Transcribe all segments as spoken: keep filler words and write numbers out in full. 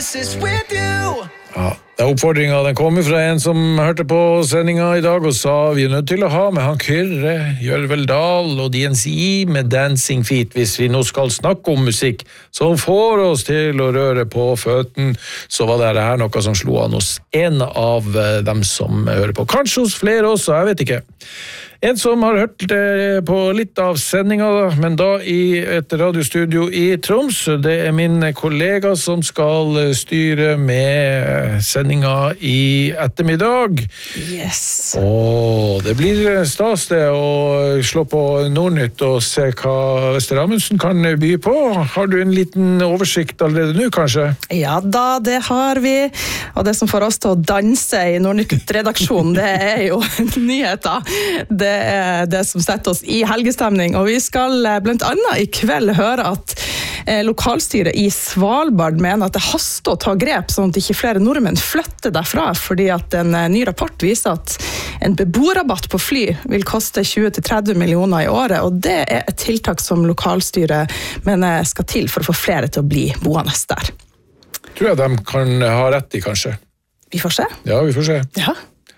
promises with you. Ja, den oppfordringen den kom fra en som hørte på sendingen i dag og sa vi er nødt til å ha med han Kyrre, Jørvel Dahl og D N C med Dancing Feet hvis vi nå skal snakke om musikk som får oss til å røre på føtten, så var det her noe som slo an hos en av dem som hører på. Kanskje hos flere også, jeg vet ikke. En som har hørt på litt av sendingen, men da i et radiostudio i Tromsø, det er min kollega som skal styre med sendingen i ettermiddag. Yes. Og det blir stas det å slå på Nordnytt og se hva Ester Amundsen kan by på. Har du en liten oversikt allerede nå, kanskje? Ja da, det har vi. Og det som får oss til å danse i Nordnytt-redaksjonen, det er jo nyheter. Det er det som setter oss i helgestemning, og vi skal blant annet i kveld høre at lokalstyret i Svalbard mener at det haster å ta grep sånn at ikke flere nordmenn flytter derfra, fordi at en ny rapport viser at en beboerrabatt på fly vil koste tjue til tretti millioner i året, og det er et tiltak som lokalstyret mener skal til for å få flere til å bli boende der. Tror jeg de kan ha rett i, kanskje. Vi får se. Ja, vi får se. Ja.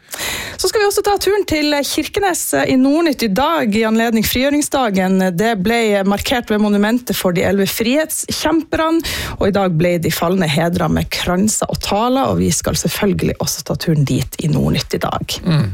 Så skal vi også ta turen til Kirkenes i Nordnytt i dag i anledning frigjøringsdagen. Det ble markert ved monumentet for de elleve frihetskjemperne, og i dag ble de falne hedret med kranser og taler, og vi skal selvfølgelig også ta turen dit i Nordnytt i dag. Mm.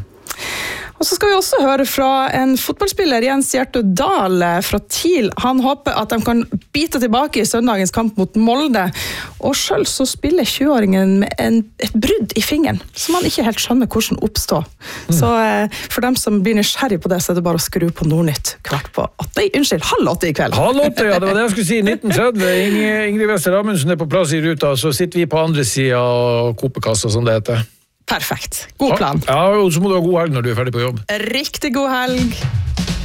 Og så skal vi også høre fra en fotballspiller, Jens Hjertø Dahl fra TIL. Han håper at de kan bite tilbake i søndagens kamp mot Molde, og selv så spiller tjue-åringen med en, et brudd i fingeren, som han ikke helt skjønner hvordan oppstår. Mm. Så eh, for dem som blir nysgjerrig på det, så er det bare å skru på Nordnytt kvart på åtte. Unnskyld, halv åtte i kveld. Halv åtte, ja, det var det jeg skulle si. nitten tretti, Ingrid, Ingrid Wester Amundsen er på plass i ruta, så sitter vi på andre siden av kopekassa, som det heter. Perfekt. God plan. Ja, og så må du ha god helg når du er ferdig på jobb. Riktig god helg.